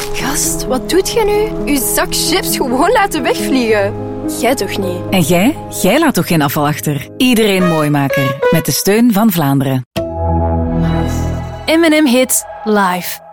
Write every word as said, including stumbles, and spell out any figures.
Gast, wat doet je nu? Uw zak chips gewoon laten wegvliegen. Jij toch niet? En jij? Jij laat toch geen afval achter? Iedereen Mooimaker. Met de steun van Vlaanderen. M en M Hits live.